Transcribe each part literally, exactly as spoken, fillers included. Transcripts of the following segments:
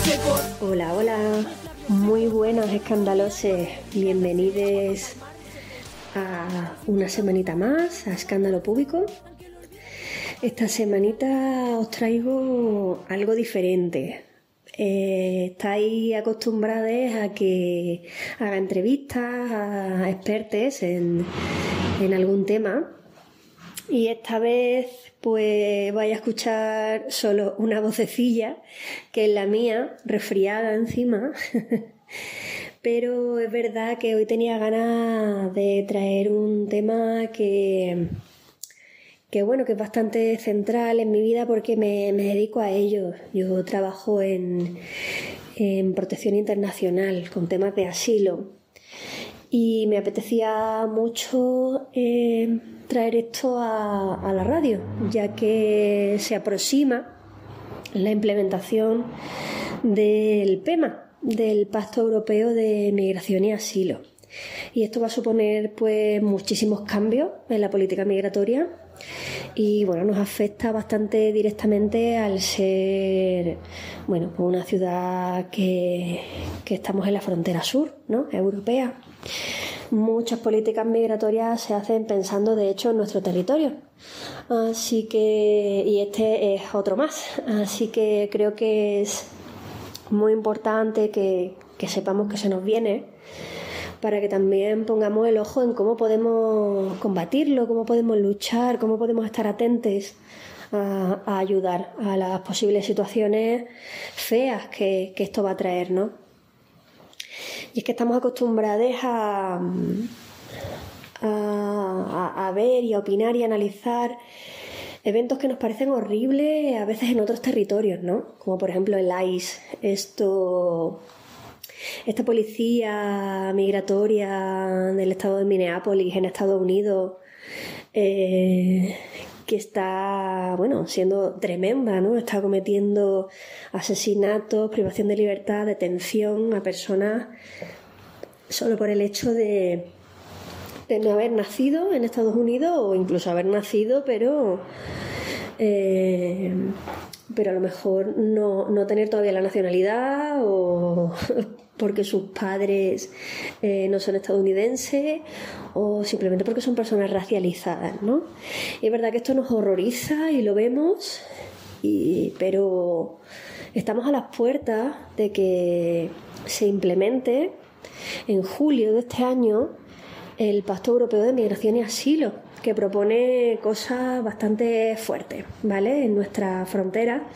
Hola, hola, muy buenas escandaloses, bienvenidos a una semanita más a Escándalo Público. Esta semanita os traigo algo diferente. Eh, estáis acostumbrados a que haga entrevistas a expertos en, en algún tema, y esta vez pues vais a escuchar solo una vocecilla, que es la mía, resfriada encima. Pero es verdad que hoy tenía ganas de traer un tema que, que bueno, que es bastante central en mi vida porque me, me dedico a ello. Yo trabajo en, en protección internacional con temas de asilo y me apetecía mucho eh, traer esto a, a la radio, ya que se aproxima la implementación del P E M A, del Pacto Europeo de Migración y Asilo. Y esto va a suponer pues muchísimos cambios en la política migratoria y bueno, nos afecta bastante directamente al ser bueno, pues una ciudad que, que estamos en la frontera sur, ¿no?, europea. Muchas políticas migratorias se hacen pensando de hecho en nuestro territorio, así que, y este es otro más, así que creo que es muy importante que, que sepamos que se nos viene, para que también pongamos el ojo en cómo podemos combatirlo, cómo podemos luchar, cómo podemos estar atentos a, a ayudar a las posibles situaciones feas que, que esto va a traer, ¿no? Y es que estamos acostumbrados a, a, a ver y a opinar y a analizar eventos que nos parecen horribles a veces en otros territorios, ¿no? Como por ejemplo el ICE, esto... Esta policía migratoria del estado de Minneapolis en Estados Unidos, eh, que está, bueno, siendo tremenda, ¿no? Está cometiendo asesinatos, privación de libertad, detención a personas solo por el hecho de, de no haber nacido en Estados Unidos o incluso haber nacido, pero... Eh, pero a lo mejor no, no tener todavía la nacionalidad o porque sus padres eh, no son estadounidenses o simplemente porque son personas racializadas, ¿no? Y es verdad que esto nos horroriza y lo vemos, y, pero estamos a las puertas de que se implemente en julio de este año el Pacto Europeo de Migración y Asilo, que propone cosas bastante fuertes, ¿vale?, en nuestra frontera,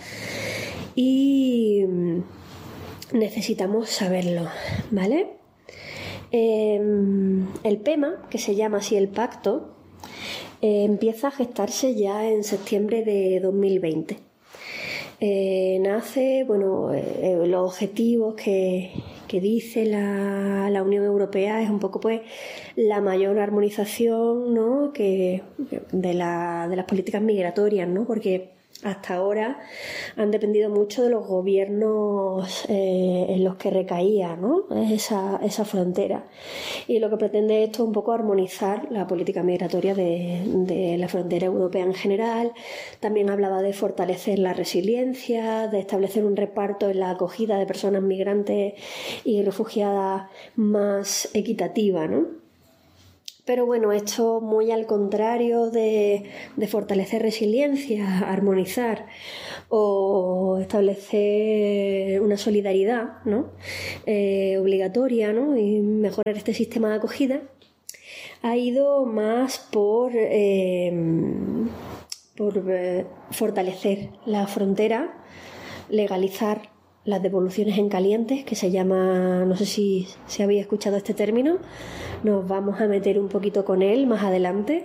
y necesitamos saberlo, ¿vale? Eh, el P E M A, que se llama así el pacto, eh, empieza a gestarse ya en septiembre de dos mil veinte. Eh, nace, bueno, eh, los objetivos que, que dice la, la Unión Europea es un poco pues la mayor armonización, ¿no?, que de, la, de las políticas migratorias, ¿no?, porque hasta ahora han dependido mucho de los gobiernos eh, en los que recaía, ¿no?, esa, esa frontera. Y lo que pretende esto es un poco armonizar la política migratoria de, de la frontera europea en general. También hablaba de fortalecer la resiliencia, de establecer un reparto en la acogida de personas migrantes y refugiadas más equitativa, ¿no? Pero bueno, esto muy al contrario de, de fortalecer resiliencia, armonizar o establecer una solidaridad, ¿no?, eh, obligatoria, ¿no?, y mejorar este sistema de acogida, ha ido más por, eh, por eh, fortalecer la frontera, legalizar las devoluciones en caliente, que se llama, no sé si, si habéis escuchado este término, nos vamos a meter un poquito con él más adelante,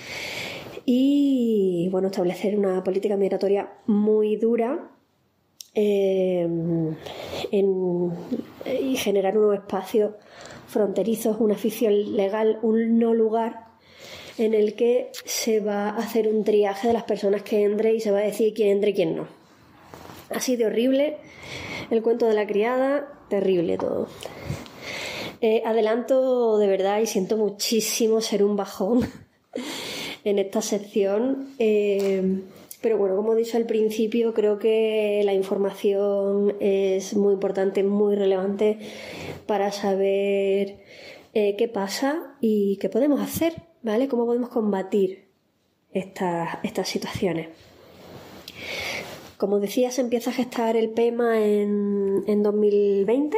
y bueno, establecer una política migratoria muy dura eh, en, y generar unos espacios fronterizos, una ficción legal, un no lugar en el que se va a hacer un triaje de las personas que entren y se va a decir quién entra y quién no. Así de horrible el cuento de la criada, terrible todo. Eh, adelanto de verdad y siento muchísimo ser un bajón en esta sección. Eh, Pero bueno, como he dicho al principio, creo que la información es muy importante, muy relevante para saber eh, qué pasa y qué podemos hacer, ¿vale? Cómo podemos combatir estas, estas situaciones. Como decía, se empieza a gestar el PEMA en, en dos mil veinte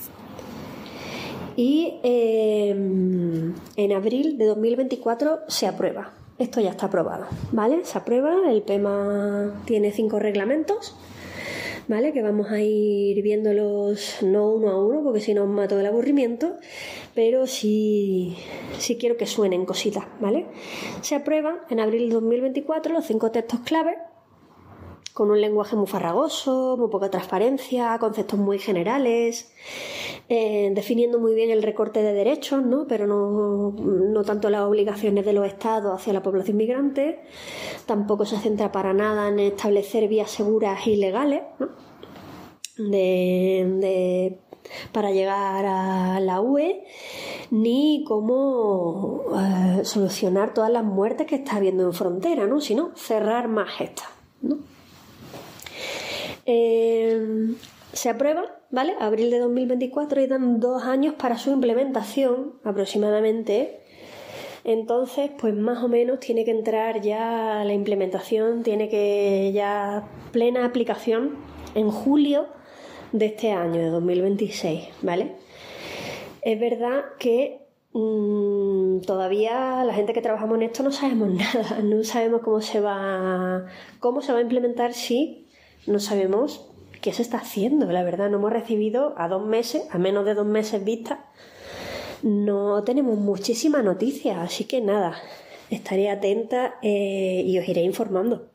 y eh, en abril de dos mil veinticuatro se aprueba. Esto ya está aprobado, ¿vale? Se aprueba, el PEMA tiene cinco reglamentos, ¿vale? Que vamos a ir viéndolos no uno a uno porque si no os mato del aburrimiento, pero sí, sí quiero que suenen cositas, ¿vale? Se aprueban en abril de dos mil veinticuatro los cinco textos clave, con un lenguaje muy farragoso, muy poca transparencia, conceptos muy generales, eh, definiendo muy bien el recorte de derechos, ¿no? Pero no, no tanto las obligaciones de los estados hacia la población migrante. Tampoco se centra para nada en establecer vías seguras y legales, ¿no? de, de, para llegar a la U E, ni cómo eh, solucionar todas las muertes que está habiendo en frontera, ¿no? Sino cerrar más estas, ¿no? Eh, se aprueba, ¿vale? Abril de dos mil veinticuatro y dan dos años para su implementación aproximadamente. Entonces, pues más o menos tiene que entrar ya la implementación, tiene que ya plena aplicación en julio de este año, de dos mil veintiséis, ¿vale? Es verdad que mmm, todavía la gente que trabajamos en esto no sabemos nada, no sabemos cómo se va, cómo se va a implementar, sí. No sabemos qué se está haciendo, la verdad. No hemos recibido a dos meses, a menos de dos meses vista, no tenemos muchísima noticia, así que nada, estaré atenta eh, y os iré informando.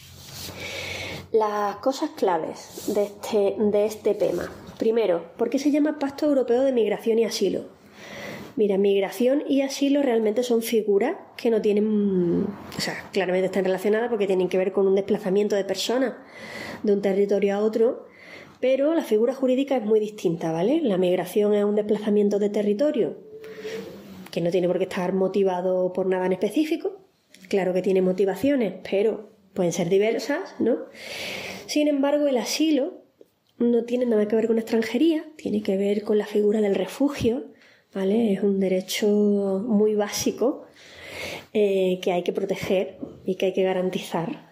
Las cosas claves de este, de este PEMA. Primero, ¿por qué se llama Pacto Europeo de Migración y Asilo? Mira, migración y asilo realmente son figuras que no tienen, o sea, claramente están relacionadas porque tienen que ver con un desplazamiento de personas de un territorio a otro, pero la figura jurídica es muy distinta, ¿vale? La migración es un desplazamiento de territorio que no tiene por qué estar motivado por nada en específico. Claro que tiene motivaciones, pero pueden ser diversas, ¿no? Sin embargo, el asilo no tiene nada que ver con extranjería, tiene que ver con la figura del refugio, ¿vale? Es un derecho muy básico eh, que hay que proteger y que hay que garantizar.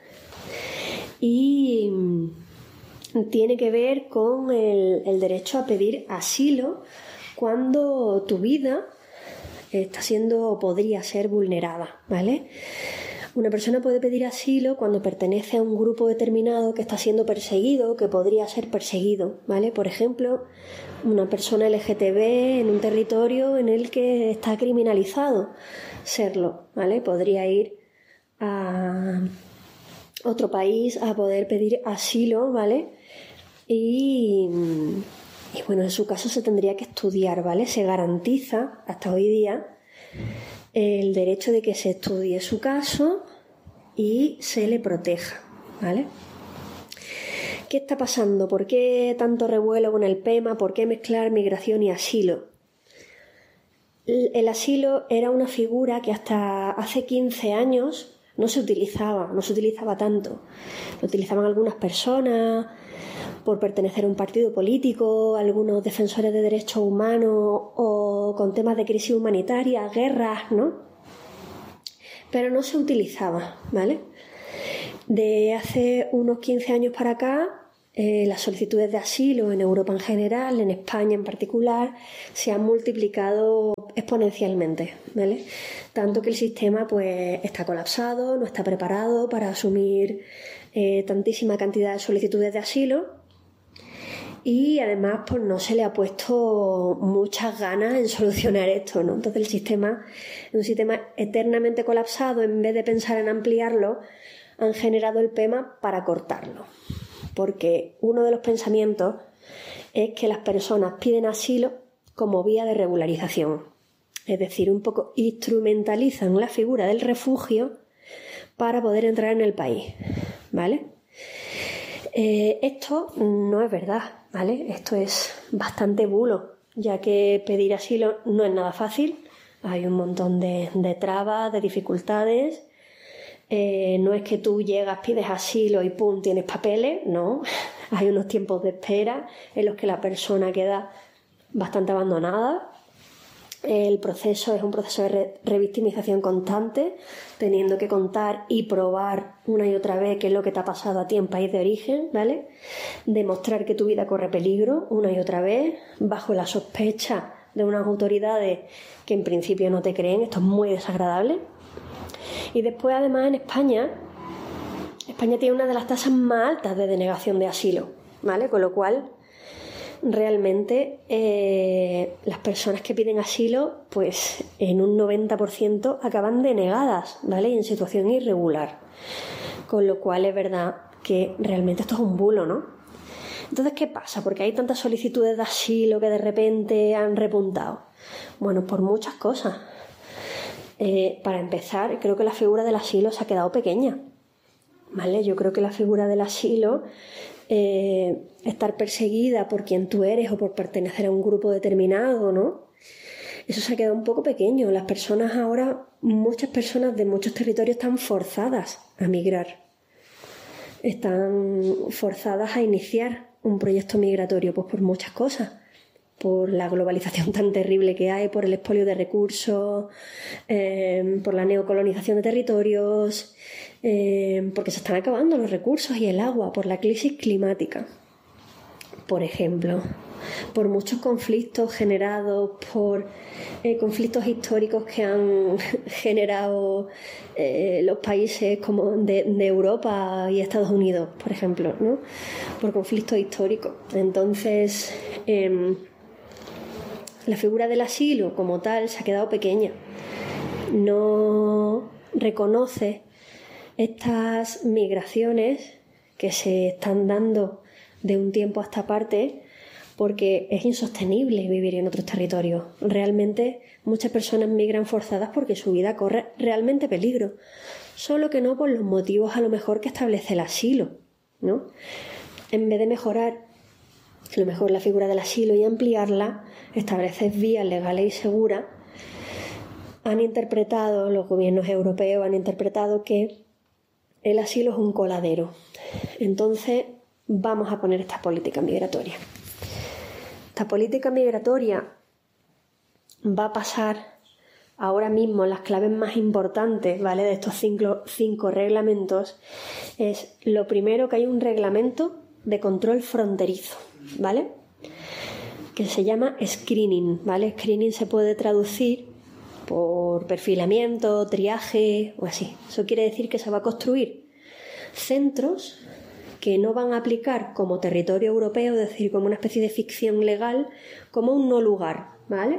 Y tiene que ver con el, el derecho a pedir asilo cuando tu vida está siendo o podría ser vulnerada, ¿vale? Una persona puede pedir asilo cuando pertenece a un grupo determinado que está siendo perseguido, que podría ser perseguido, ¿vale? Por ejemplo, una persona L G T B en un territorio en el que está criminalizado serlo, ¿vale? Podría ir a otro país a poder pedir asilo, ¿vale? Y, y bueno, en su caso se tendría que estudiar, ¿vale? Se garantiza hasta hoy día el derecho de que se estudie su caso y se le proteja, ¿vale? ¿Qué está pasando? ¿Por qué tanto revuelo con el PEMA? ¿Por qué mezclar migración y asilo? El asilo era una figura que hasta hace quince años no se utilizaba, no se utilizaba tanto. Lo utilizaban algunas personas por pertenecer a un partido político, algunos defensores de derechos humanos o con temas de crisis humanitaria, guerras, ¿no? Pero no se utilizaba, ¿vale? De hace unos quince años para acá, eh, las solicitudes de asilo en Europa en general, en España en particular, se han multiplicado exponencialmente, ¿vale? Tanto que el sistema pues está colapsado, no está preparado para asumir eh, tantísima cantidad de solicitudes de asilo. Y además pues no se le ha puesto muchas ganas en solucionar esto, ¿no? Entonces el sistema es un sistema eternamente colapsado. En vez de pensar en ampliarlo, han generado el PEMA para cortarlo, porque uno de los pensamientos es que las personas piden asilo como vía de regularización, es decir, un poco instrumentalizan la figura del refugio para poder entrar en el país, ¿vale? Eh, esto no es verdad, ¿vale? Esto es bastante bulo, ya que pedir asilo no es nada fácil. Hay un montón de, de trabas, de dificultades. Eh, no es que tú llegas, pides asilo y pum, tienes papeles, no. Hay unos tiempos de espera en los que la persona queda bastante abandonada. El proceso es un proceso de re- revictimización constante, teniendo que contar y probar una y otra vez qué es lo que te ha pasado a ti en país de origen, ¿vale? Demostrar que tu vida corre peligro una y otra vez, bajo la sospecha de unas autoridades que en principio no te creen. Esto es muy desagradable. Y después, además, en España, España tiene una de las tasas más altas de denegación de asilo, ¿vale? Con lo cual, realmente, eh, las personas que piden asilo, pues en un noventa por ciento acaban denegadas, ¿vale? Y en situación irregular. Con lo cual, es verdad que realmente esto es un bulo, ¿no? Entonces, ¿qué pasa? Porque hay tantas solicitudes de asilo que de repente han repuntado. Bueno, por muchas cosas. Eh, para empezar, creo que la figura del asilo se ha quedado pequeña, ¿vale? Yo creo que la figura del asilo, eh, estar perseguida por quien tú eres o por pertenecer a un grupo determinado, ¿no? Eso se ha quedado un poco pequeño. Las personas ahora, muchas personas de muchos territorios están forzadas a migrar. Están forzadas a iniciar un proyecto migratorio, pues por muchas cosas. Por la globalización tan terrible que hay, por el expolio de recursos, eh, por la neocolonización de territorios, eh, porque se están acabando los recursos y el agua, por la crisis climática, por ejemplo, por muchos conflictos generados por eh, conflictos históricos que han generado eh, los países como de, de Europa y Estados Unidos, por ejemplo, ¿no? Por conflictos históricos. Entonces, eh, la figura del asilo como tal se ha quedado pequeña. No reconoce estas migraciones que se están dando de un tiempo a esta parte, porque es insostenible vivir en otros territorios. Realmente muchas personas migran forzadas porque su vida corre realmente peligro, solo que no por los motivos a lo mejor que establece el asilo, ¿no? En vez de mejorar a lo mejor la figura del asilo y ampliarla, establecer vías legales y seguras, han interpretado, los gobiernos europeos han interpretado que el asilo es un coladero. Entonces vamos a poner esta política migratoria. Esta política migratoria va a pasar ahora mismo, las claves más importantes, ¿vale?, de estos cinco, cinco reglamentos, es lo primero, que hay un reglamento de control fronterizo, ¿vale?, que se llama screening, ¿vale? Screening se puede traducir por perfilamiento, triaje o así. Eso quiere decir que se va a construir centros que no van a aplicar como territorio europeo, es decir, como una especie de ficción legal, como un no lugar, ¿vale?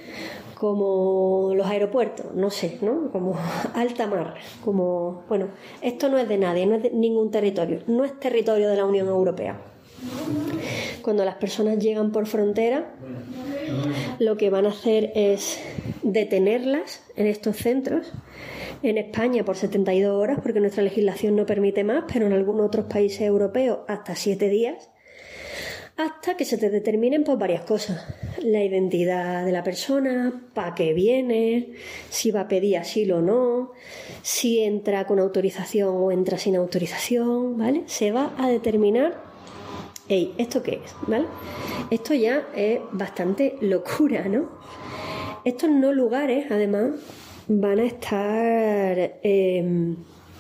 Como los aeropuertos, no sé, ¿no? Como alta mar, como... Bueno, esto no es de nadie, no es de ningún territorio, no es territorio de la Unión Europea. Cuando las personas llegan por frontera, lo que van a hacer es detenerlas en estos centros. En España por setenta y dos horas, porque nuestra legislación no permite más, pero en algunos otros países europeos hasta siete días, hasta que se te determinen pues varias cosas: la identidad de la persona, para qué viene, si va a pedir asilo o no, si entra con autorización o entra sin autorización, ¿vale? Se va a determinar, hey, ¿esto qué es? ¿Vale? Esto ya es bastante locura, ¿no? Estos no lugares, además, van a estar eh,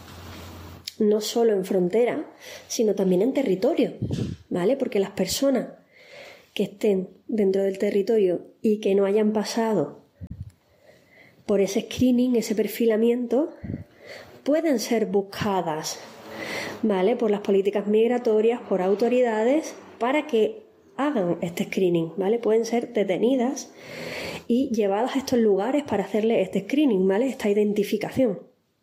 no solo en frontera, sino también en territorio, ¿vale? Porque las personas que estén dentro del territorio y que no hayan pasado por ese screening, ese perfilamiento, pueden ser buscadas, ¿vale?, por las políticas migratorias, por autoridades, para que hagan este screening, ¿vale? Pueden ser detenidas y llevadas a estos lugares para hacerle este screening, ¿vale?, esta identificación.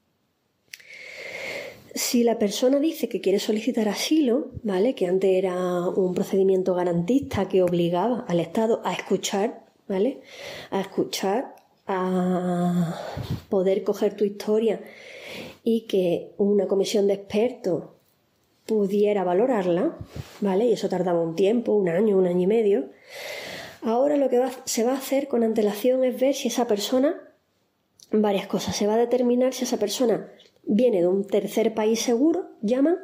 Si la persona dice que quiere solicitar asilo, ¿vale?, que antes era un procedimiento garantista que obligaba al Estado a escuchar, ¿vale?, a escuchar, a poder coger tu historia y que una comisión de expertos pudiera valorarla, ¿vale?, y eso tardaba un tiempo, un año, un año y medio. Ahora lo que va, se va a hacer con antelación es ver si esa persona, varias cosas, se va a determinar si esa persona viene de un tercer país seguro, llaman,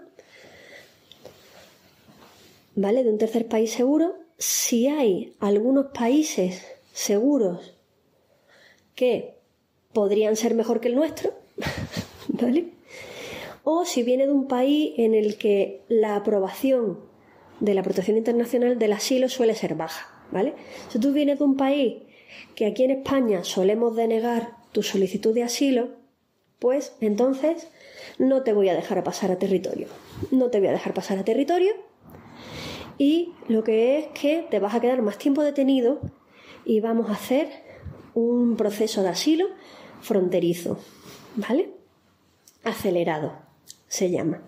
¿vale? De un tercer país seguro. Si hay algunos países seguros que podrían ser mejor que el nuestro, ¿vale? O si viene de un país en el que la aprobación de la protección internacional del asilo suele ser baja, ¿vale? Si tú vienes de un país que aquí en España solemos denegar tu solicitud de asilo, pues entonces no te voy a dejar pasar a territorio. No te voy a dejar pasar a territorio y lo que es que te vas a quedar más tiempo detenido y vamos a hacer un proceso de asilo fronterizo, ¿vale? Acelerado se llama.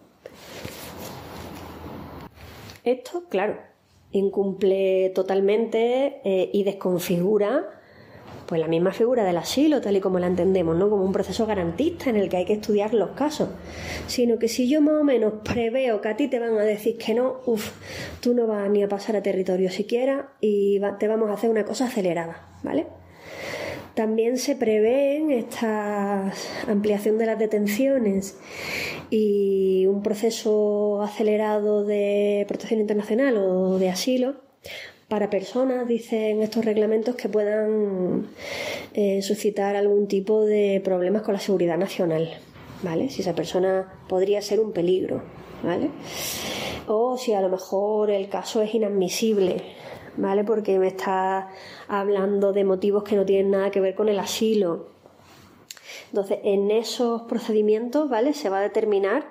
Esto, claro, incumple totalmente eh, y desconfigura pues la misma figura del asilo, tal y como la entendemos, ¿no? Como un proceso garantista en el que hay que estudiar los casos. Sino que si yo más o menos preveo que a ti te van a decir que no, uff, tú no vas ni a pasar a territorio siquiera y va, te vamos a hacer una cosa acelerada, ¿vale? También se prevén esta ampliación de las detenciones y un proceso acelerado de protección internacional o de asilo para personas, dicen estos reglamentos, que puedan eh, suscitar algún tipo de problemas con la seguridad nacional, ¿vale? Si esa persona podría ser un peligro, ¿vale? O si a lo mejor el caso es inadmisible, ¿vale? Porque me está hablando de motivos que no tienen nada que ver con el asilo. Entonces, en esos procedimientos, ¿vale?, se va a determinar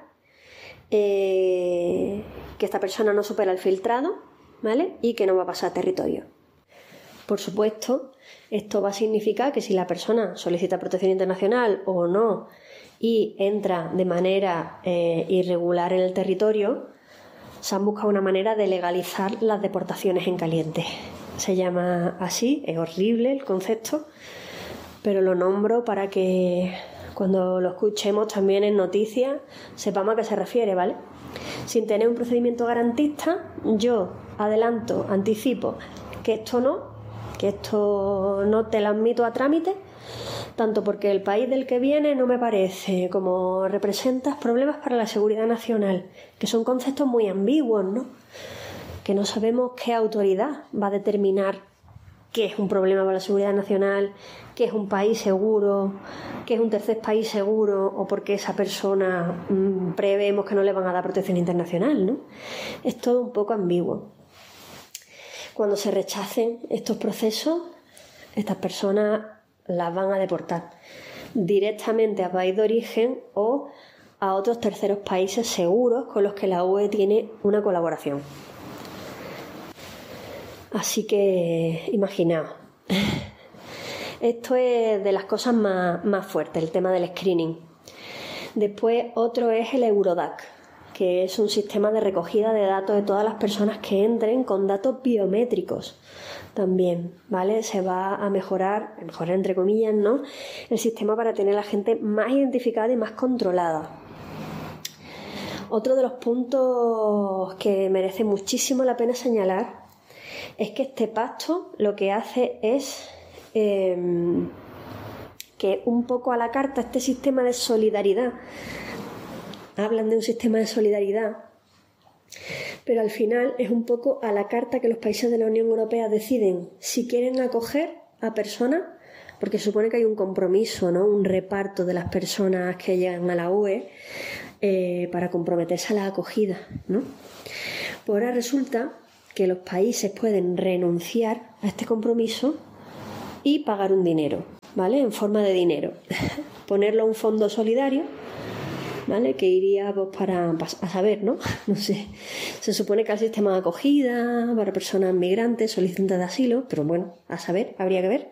eh, que esta persona no supera el filtrado, ¿vale?, y que no va a pasar a territorio. Por supuesto, esto va a significar que si la persona solicita protección internacional o no y entra de manera eh, irregular en el territorio, se han buscado una manera de legalizar las deportaciones en caliente. Se llama así, es horrible el concepto, pero lo nombro para que cuando lo escuchemos también en noticias sepamos a qué se refiere, ¿vale? Sin tener un procedimiento garantista, yo adelanto, anticipo que esto no, que esto no te lo admito a trámite, tanto porque el país del que viene no me parece, como representas problemas para la seguridad nacional, que son conceptos muy ambiguos, ¿no? Que no sabemos qué autoridad va a determinar qué es un problema para la seguridad nacional, qué es un país seguro, qué es un tercer país seguro, o por qué esa persona mmm, prevemos que no le van a dar protección internacional, ¿no? Es todo un poco ambiguo. Cuando se rechacen estos procesos, estas personas las van a deportar directamente a país de origen o a otros terceros países seguros con los que la U E tiene una colaboración. Así que imaginaos, esto es de las cosas más, más fuertes, el tema del screening. Después otro es el Eurodac, que es un sistema de recogida de datos de todas las personas que entren con datos biométricos también, ¿vale? Se va a mejorar, a mejorar entre comillas, ¿no?, el sistema para tener a la gente más identificada y más controlada. Otro de los puntos que merece muchísimo la pena señalar es que este pacto lo que hace es eh, que un poco a la carta este sistema de solidaridad, hablan de un sistema de solidaridad, pero al final es un poco a la carta que los países de la Unión Europea deciden si quieren acoger a personas, porque supone que hay un compromiso, ¿no?, un reparto de las personas que llegan a la U E eh, para comprometerse a la acogida, ¿no? Pues ahora resulta que los países pueden renunciar a este compromiso y pagar un dinero, ¿vale?, en forma de dinero, ponerlo a un fondo solidario, ¿vale?, que iría pues para, a saber, ¿no? No sé, se supone que el sistema de acogida para personas migrantes, solicitantes de asilo, pero bueno, a saber, habría que ver.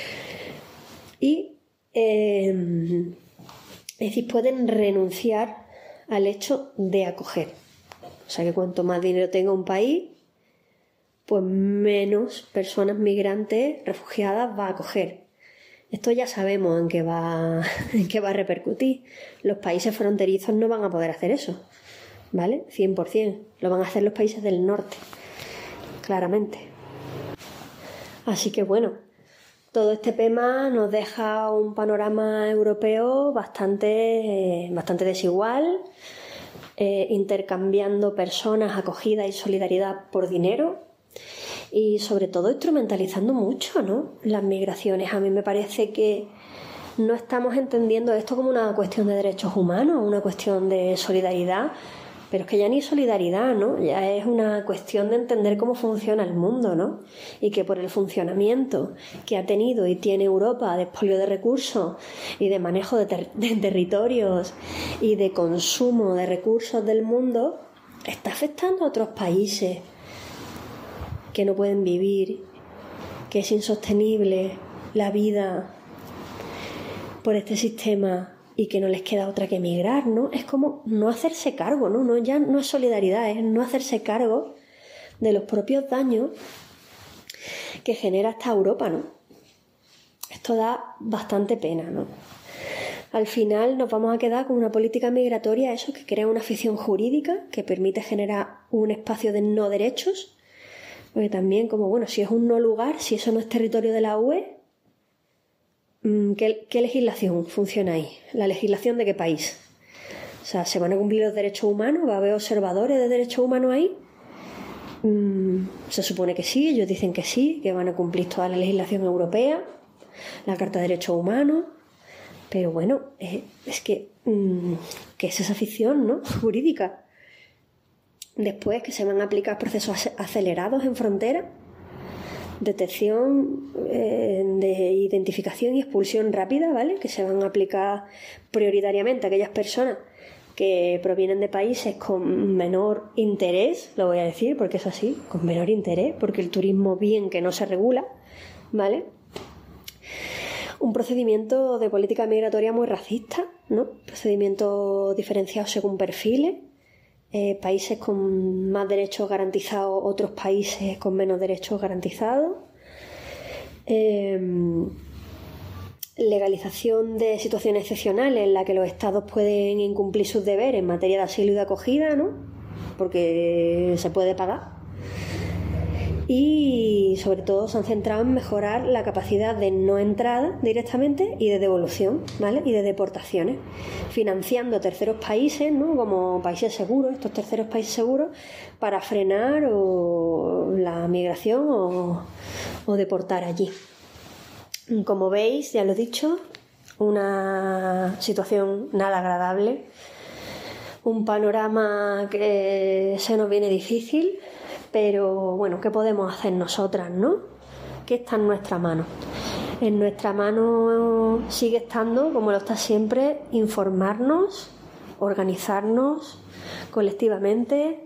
Y eh, es decir, pueden renunciar al hecho de acoger. O sea que cuanto más dinero tenga un país, pues menos personas migrantes refugiadas va a acoger. Esto ya sabemos en qué va, en qué va a repercutir. Los países fronterizos no van a poder hacer eso, ¿vale? cien por ciento. Lo van a hacer los países del norte, claramente. Así que bueno, todo este tema nos deja un panorama europeo bastante, eh, bastante desigual, eh, intercambiando personas, acogida y solidaridad por dinero y sobre todo instrumentalizando mucho, ¿no?, las migraciones. A mí me parece que no estamos entendiendo esto como una cuestión de derechos humanos, una cuestión de solidaridad, pero es que ya ni solidaridad, ¿no? Ya es una cuestión de entender cómo funciona el mundo, ¿no? Y que por el funcionamiento que ha tenido y tiene Europa de expolio de recursos y de manejo de, ter- de territorios y de consumo de recursos del mundo, está afectando a otros países que no pueden vivir, que es insostenible la vida por este sistema y que no les queda otra que emigrar, ¿no? Es como no hacerse cargo, ¿no? No, ya no es solidaridad, es no hacerse cargo de los propios daños que genera esta Europa, ¿no? Esto da bastante pena, ¿no? Al final nos vamos a quedar con una política migratoria, eso, que crea una ficción jurídica que permite generar un espacio de no derechos, porque también, como bueno, si es un no lugar, si eso no es territorio de la U E, ¿Qué, ¿Qué legislación funciona ahí? ¿La legislación de qué país? O sea, ¿se van a cumplir los derechos humanos? ¿Va a haber observadores de derechos humanos ahí? Mm, se supone que sí, ellos dicen que sí, que van a cumplir toda la legislación europea, la Carta de Derechos Humanos, pero bueno, es, es que mm, ¿qué es esa ficción, no?, jurídica? Después, que se van a aplicar procesos acelerados en frontera, detección, eh, de identificación y expulsión rápida, ¿vale?, que se van a aplicar prioritariamente a aquellas personas que provienen de países con menor interés, lo voy a decir porque es así, con menor interés, porque el turismo bien que no se regula, ¿vale? Un procedimiento de política migratoria muy racista, ¿no? Procedimientos diferenciados según perfiles, Eh, países con más derechos garantizados, otros países con menos derechos garantizados, eh, legalización de situaciones excepcionales en las que los estados pueden incumplir sus deberes en materia de asilo y de acogida, ¿no?, porque se puede pagar. Y sobre todo se han centrado en mejorar la capacidad de no entrada directamente y de devolución, ¿vale?, y de deportaciones, financiando a terceros países, ¿no?, como países seguros, estos terceros países seguros, para frenar o la migración o, o deportar allí. Como veis, ya lo he dicho, una situación nada agradable, un panorama que se nos viene difícil. Pero bueno, ¿qué podemos hacer nosotras, no? ¿Qué está en nuestra mano? En nuestra mano sigue estando, como lo está siempre, informarnos, organizarnos colectivamente,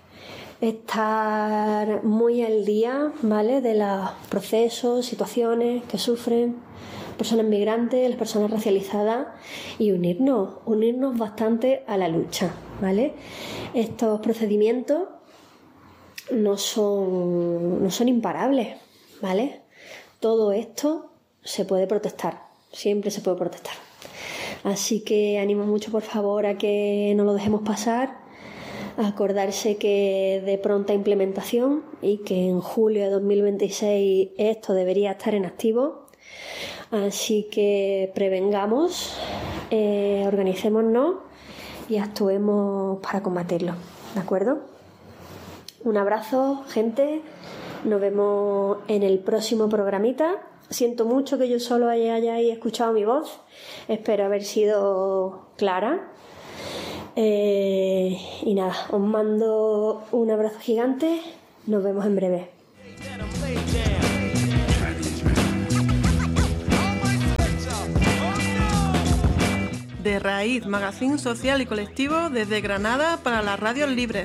estar muy al día, ¿vale?, de los procesos, situaciones que sufren personas migrantes, las personas racializadas, y unirnos, unirnos bastante a la lucha, ¿vale? Estos procedimientos no son, no son imparables, ¿vale? Todo esto se puede protestar, siempre se puede protestar. Así que animo mucho, por favor, a que no lo dejemos pasar, a acordarse que de pronta implementación y que en julio de dos mil veintiséis esto debería estar en activo. Así que prevengamos, eh, organicémonos y actuemos para combatirlo, ¿de acuerdo? Un abrazo, gente. Nos vemos en el próximo programita. Siento mucho que yo solo haya, hayáis escuchado mi voz. Espero haber sido clara. Eh, y nada, os mando un abrazo gigante. Nos vemos en breve. De Raíz, magazín social y colectivo desde Granada para las radios libres.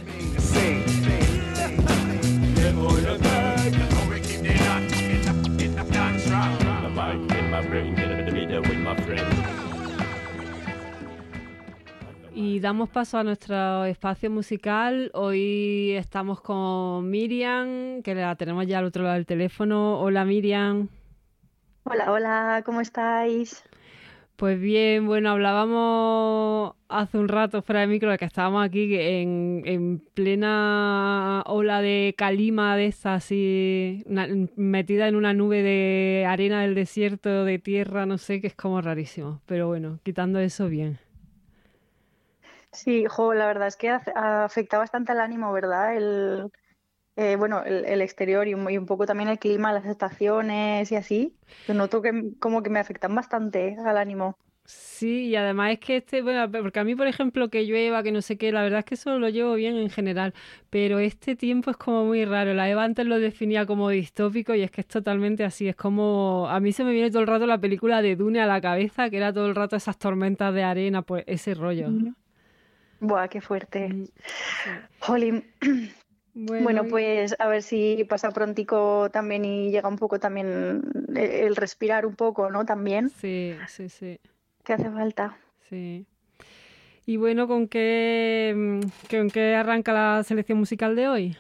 Y damos paso a nuestro espacio musical. Hoy estamos con Miriam, que la tenemos ya al otro lado del teléfono. Hola, Miriam. Hola, hola, ¿cómo estáis? Pues bien, bueno, hablábamos hace un rato fuera de micro de que estábamos aquí en, en plena ola de calima de esa, así, una- metida en una nube de arena del desierto, de tierra, no sé, que es como rarísimo. Pero bueno, quitando eso, bien. Sí, jo, la verdad es que hace- afecta bastante al ánimo, ¿verdad? El, eh, bueno, el, el exterior y un, y un poco también el clima, las estaciones y así. Yo noto que como que me afectan bastante eh, al ánimo. Sí, y además es que este, bueno, porque a mí, por ejemplo, que llueva, que no sé qué, la verdad es que eso lo llevo bien en general, pero este tiempo es como muy raro. La Eva antes lo definía como distópico y es que es totalmente así. Es como, a mí se me viene todo el rato la película de Dune a la cabeza, que era todo el rato esas tormentas de arena, pues ese rollo. Mm. Buah, qué fuerte. Mm, sí. Jolín. Bueno, Bueno, y- pues a ver si pasa prontico también y llega un poco también el, el respirar un poco, ¿no? También, sí, sí, sí, que hace falta. sí. Y bueno, ¿con qué, mm, con qué arranca la selección musical de hoy?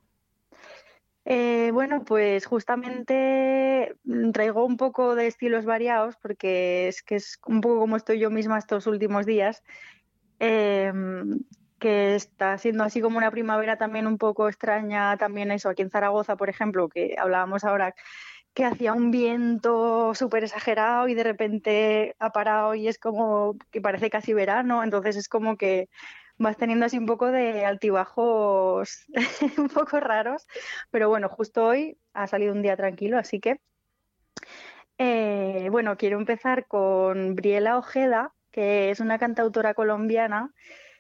Eh, bueno, pues justamente mm, traigo un poco de estilos variados porque es que es un poco como estoy yo misma estos últimos días, eh, que está siendo así como una primavera también un poco extraña, también eso, aquí en Zaragoza, por ejemplo, que hablábamos ahora que hacía un viento súper exagerado y de repente ha parado y es como que parece casi verano, entonces es como que vas teniendo así un poco de altibajos un poco raros, pero bueno, justo hoy ha salido un día tranquilo, así que eh, bueno, quiero empezar con Briela Ojeda, que es una cantautora colombiana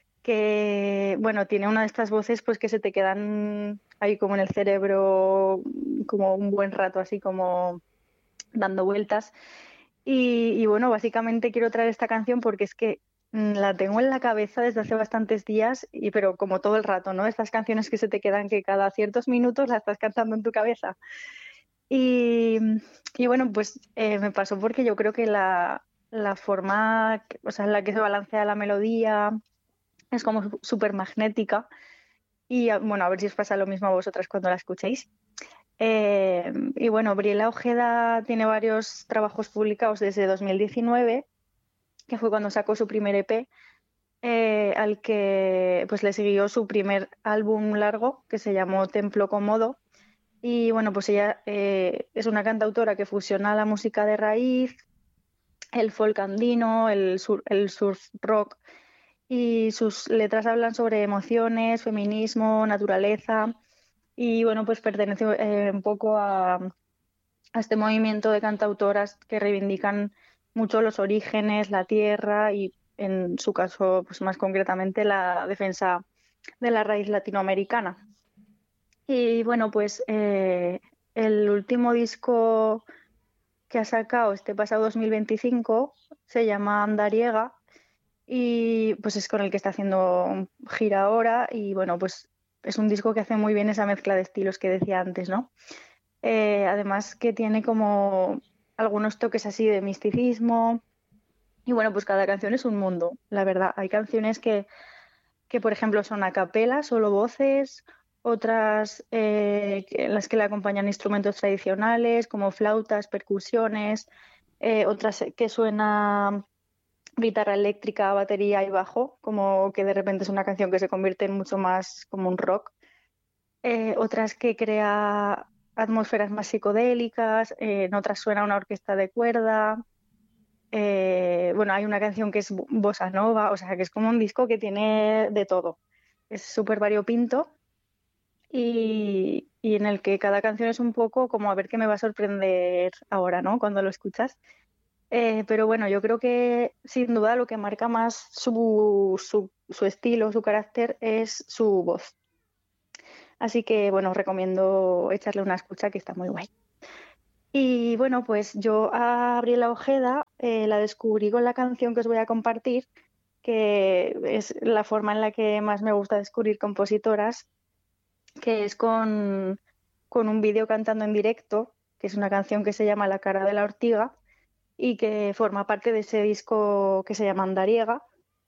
que, bueno, tiene una de estas voces pues que se te quedan ahí como en el cerebro como un buen rato, así como dando vueltas. Y, y bueno, básicamente quiero traer esta canción porque es que mm, la tengo en la cabeza desde hace bastantes días, y, pero como todo el rato, ¿no? Estas canciones que se te quedan que cada ciertos minutos la estás cantando en tu cabeza. Y, y bueno, pues eh, me pasó porque yo creo que la, la forma, que- o sea, en la que se balancea la melodía es como sú- súper magnética. Y ah, bueno, a ver si os pasa lo mismo a vosotras cuando la escuchéis. Eh, y bueno, Briela Ojeda tiene varios trabajos publicados desde dos mil diecinueve, que fue cuando sacó su primer E P, eh, al que pues le siguió su primer álbum largo que se llamó Templo Cómodo. Y bueno, pues ella eh, es una cantautora que fusiona la música de raíz, el folk andino, el, sur- el surf rock, y sus letras hablan sobre emociones, feminismo, naturaleza. Y bueno, pues pertenece eh, un poco a, a este movimiento de cantautoras que reivindican mucho los orígenes, la tierra y, en su caso, pues más concretamente, la defensa de la raíz latinoamericana. Y bueno, pues eh, el último disco que ha sacado este pasado dos mil veinticinco se llama Andariega, y pues es con el que está haciendo gira ahora. Y bueno, pues es un disco que hace muy bien esa mezcla de estilos que decía antes, ¿no? Eh, además que tiene como algunos toques así de misticismo, y bueno, pues cada canción es un mundo, la verdad. Hay canciones que, que por ejemplo, son a capela, solo voces, otras eh, que- en las que le acompañan instrumentos tradicionales como flautas, percusiones, eh, otras que suena guitarra eléctrica, batería y bajo, como que de repente es una canción que se convierte en mucho más como un rock. Eh, otras que crea atmósferas más psicodélicas, eh, en otras suena una orquesta de cuerda. Eh, bueno, hay una canción que es bo- bossa nova, o sea, que es como un disco que tiene de todo. Es súper variopinto, y, y en el que cada canción es un poco como a ver qué me va a sorprender ahora, ¿no? Cuando lo escuchas. Eh, pero bueno, yo creo que sin duda lo que marca más su, su, su estilo, su carácter, es su voz. Así que bueno, os recomiendo echarle una escucha, que está muy guay. Y bueno, pues yo a Gabriela Ojeda eh, la descubrí con la canción que os voy a compartir, que es la forma en la que más me gusta descubrir compositoras, que es con, con un vídeo cantando en directo, que es una canción que se llama La cara de la ortiga y que forma parte de ese disco que se llama Andariega.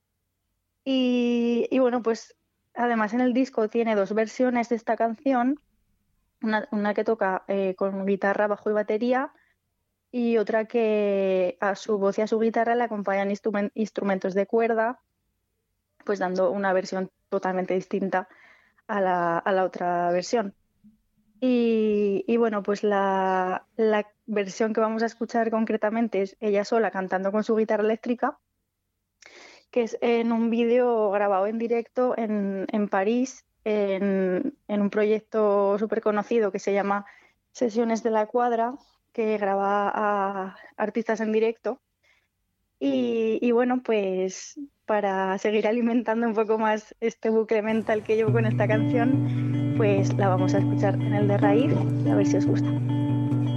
Y, y bueno, pues además en el disco tiene dos versiones de esta canción, una, una que toca eh, con guitarra, bajo y batería, y otra que a su voz y a su guitarra le acompañan instrumen- instrumentos de cuerda, pues dando una versión totalmente distinta a la, a la otra versión. Y, y bueno, pues la, la versión que vamos a escuchar concretamente es ella sola cantando con su guitarra eléctrica, que es en un vídeo grabado en directo en, en París, en, en un proyecto súper conocido que se llama Sesiones de la Cuadra, que graba a artistas en directo. Y, y bueno, pues para seguir alimentando un poco más este bucle mental que llevo con esta canción, pues la vamos a escuchar en el de raíz y a ver si os gusta.